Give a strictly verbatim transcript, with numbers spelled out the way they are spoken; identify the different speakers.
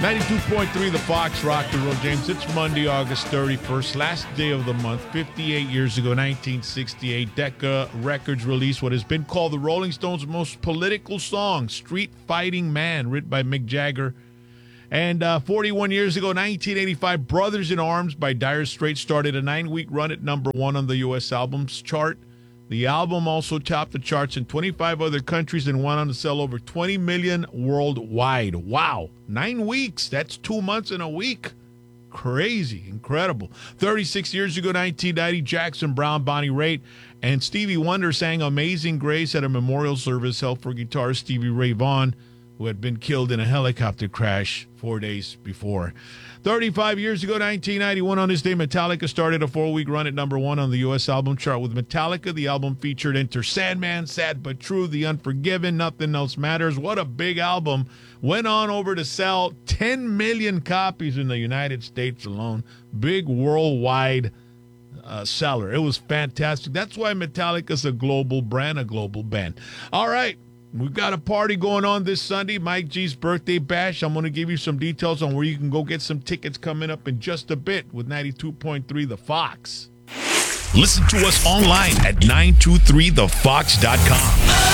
Speaker 1: ninety-two point three The Fox, Rock the Road, James. It's Monday, August thirty-first, last day of the month. fifty-eight years ago, nineteen sixty-eight, Decca Records released what has been called the Rolling Stones' most political song, Street Fighting Man, written by Mick Jagger. And uh, forty-one years ago, nineteen eighty-five, Brothers in Arms by Dire Straits started a nine-week run at number one on the U S albums chart. The album also topped the charts in twenty-five other countries and went on to sell over twenty million worldwide. Wow. Nine weeks. That's two months and a week. Crazy. Incredible. thirty-six years ago, nineteen ninety, Jackson Browne, Bonnie Raitt, and Stevie Wonder sang Amazing Grace at a memorial service held for guitarist Stevie Ray Vaughan, who had been killed in a helicopter crash four days before. thirty-five years ago, nineteen ninety-one, on this day, Metallica started a four-week run at number one on the U S album chart. With Metallica, the album featured Enter Sandman, Sad But True, The Unforgiven, Nothing Else Matters. What a big album. Went on over to sell ten million copies in the United States alone. Big worldwide uh, seller. It was fantastic. That's why Metallica's a global brand, a global band. All right. We've got a party going on this Sunday, Mike G's birthday bash. I'm going to give you some details on where you can go get some tickets coming up in just a bit with ninety-two point three The Fox.
Speaker 2: Listen to us online at nine two three the fox dot com.